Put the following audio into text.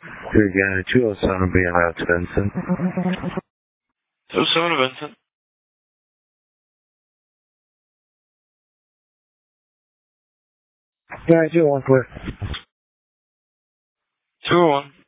Here again, 207 being out to Vincent. 207 Vincent. Yeah, 201 clear. 201.